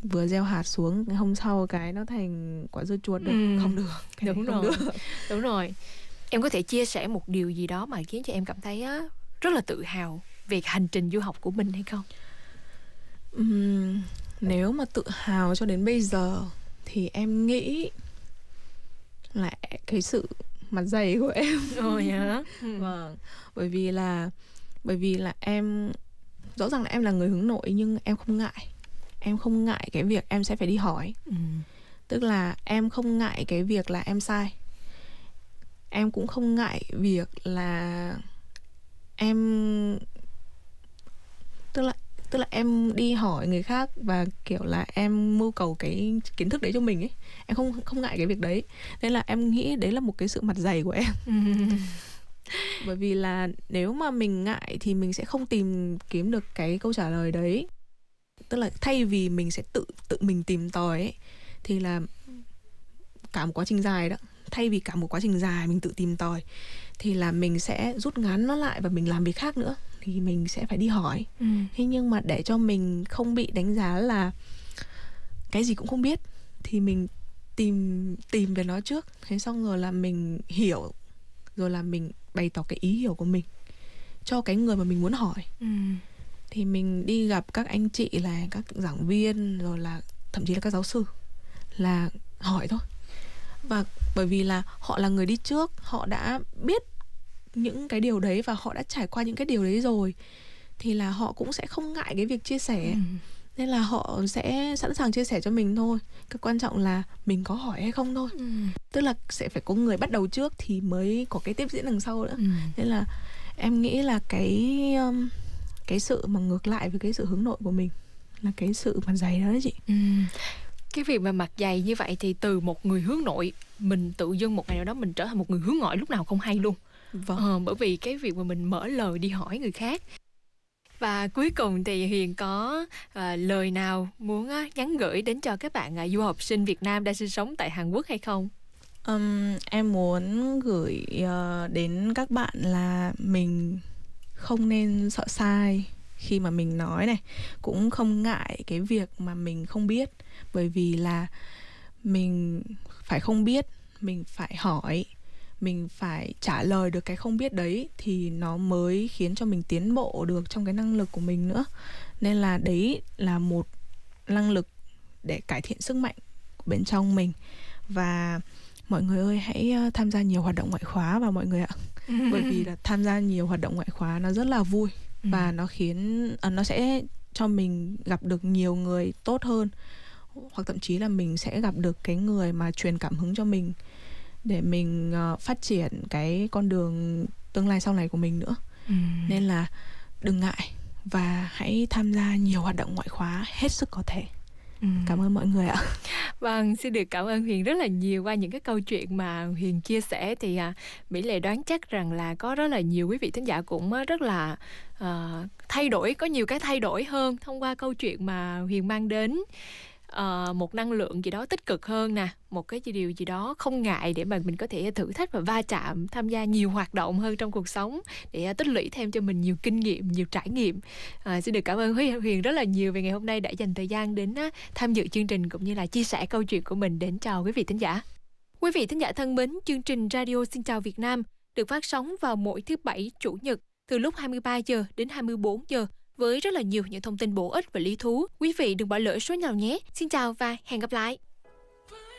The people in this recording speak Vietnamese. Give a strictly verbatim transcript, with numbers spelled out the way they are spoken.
vừa gieo hạt xuống, cái hôm sau cái nó thành quả dưa chuột được. Ừ. Không được. Cái Đúng không rồi. được. Đúng rồi. Em có thể chia sẻ một điều gì đó mà khiến cho em cảm thấy á, rất là tự hào về hành trình du học của mình hay không? Uhm, nếu mà tự hào cho đến bây giờ thì em nghĩ là cái sự mặt dày của em. Ồ hả? Ừ. Vâng. Bởi vì là Bởi vì là em rõ ràng là em là người hướng nội, nhưng em không ngại. Em không ngại cái việc em sẽ phải đi hỏi. Ừ. Tức là em không ngại cái việc là em sai. Em cũng không ngại việc là em Tức là Tức là em đi hỏi người khác và kiểu là em mưu cầu cái kiến thức đấy cho mình ấy. Em không không ngại cái việc đấy. Nên là em nghĩ đấy là một cái sự mặt dày của em. Ừ. Bởi vì là nếu mà mình ngại thì mình sẽ không tìm kiếm được cái câu trả lời đấy. Tức là thay vì mình sẽ tự tự mình tìm tòi ấy, thì là cả một quá trình dài đó. Thay vì cả một quá trình dài mình tự tìm tòi, thì là mình sẽ rút ngắn nó lại và mình làm việc khác nữa. Thì mình sẽ phải đi hỏi. Ừ. Thế nhưng mà để cho mình không bị đánh giá là cái gì cũng không biết, thì mình tìm tìm về nó trước. Thế xong rồi là mình hiểu, rồi là mình bày tỏ cái ý hiểu của mình cho cái người mà mình muốn hỏi. Ừ. Thì mình đi gặp các anh chị là các giảng viên, rồi là thậm chí là các giáo sư, là hỏi thôi. Và bởi vì là họ là người đi trước, họ đã biết những cái điều đấy và họ đã trải qua những cái điều đấy rồi, thì là họ cũng sẽ không ngại cái việc chia sẻ. Ừ. Nên là họ sẽ sẵn sàng chia sẻ cho mình thôi. Cái quan trọng là mình có hỏi hay không thôi. Ừ. Tức là sẽ phải có người bắt đầu trước thì mới có cái tiếp diễn đằng sau nữa. Ừ. Nên là em nghĩ là cái um, cái sự mà ngược lại với cái sự hướng nội của mình là cái sự mặt dày đó đấy chị. Ừ. Cái việc mà mặt dày như vậy thì từ một người hướng nội, mình tự dưng một ngày nào đó mình trở thành một người hướng ngoại lúc nào không hay luôn. Vâng. Ờ, bởi vì cái việc mà mình mở lời đi hỏi người khác. Và cuối cùng thì Huyền có uh, lời nào muốn uh, nhắn gửi đến cho các bạn uh, du học sinh Việt Nam đang sinh sống tại Hàn Quốc hay không? Um, em muốn gửi uh, đến các bạn là mình không nên sợ sai khi mà mình nói này, cũng không ngại cái việc mà mình không biết. Bởi vì là mình phải không biết, mình phải hỏi, mình phải trả lời được cái không biết đấy, thì nó mới khiến cho mình tiến bộ được trong cái năng lực của mình nữa. Nên là đấy là một năng lực để cải thiện sức mạnh của bên trong mình. Và mọi người ơi, hãy tham gia nhiều hoạt động ngoại khóa vào mọi người ạ. Bởi vì là tham gia nhiều hoạt động ngoại khóa nó rất là vui. Và nó khiến à, nó sẽ cho mình gặp được nhiều người tốt hơn. Hoặc thậm chí là mình sẽ gặp được cái người mà truyền cảm hứng cho mình để mình uh, phát triển cái con đường tương lai sau này của mình nữa. Ừ. Nên là đừng ngại và hãy tham gia nhiều hoạt động ngoại khóa hết sức có thể. Ừ. Cảm ơn mọi người ạ. Vâng, xin được cảm ơn Huyền rất là nhiều. Qua những cái câu chuyện mà Huyền chia sẻ thì à, Mỹ Lệ đoán chắc rằng là có rất là nhiều quý vị thính giả cũng rất là uh, thay đổi, có nhiều cái thay đổi hơn thông qua câu chuyện mà Huyền mang đến. Uh, một năng lượng gì đó tích cực hơn nè, một cái điều gì đó không ngại để mà mình có thể thử thách và va chạm, tham gia nhiều hoạt động hơn trong cuộc sống để uh, tích lũy thêm cho mình nhiều kinh nghiệm, nhiều trải nghiệm. Uh, xin được cảm ơn Huyền rất là nhiều về ngày hôm nay đã dành thời gian đến uh, tham dự chương trình cũng như là chia sẻ câu chuyện của mình đến cho quý vị thính giả. Quý vị thính giả thân mến, chương trình Radio Xin Chào Việt Nam được phát sóng vào mỗi thứ Bảy, Chủ nhật từ lúc hai mươi ba giờ đến hai mươi bốn giờ. Với rất là nhiều những thông tin bổ ích và lý thú. Quý vị đừng bỏ lỡ số nào nhé. Xin chào và hẹn gặp lại.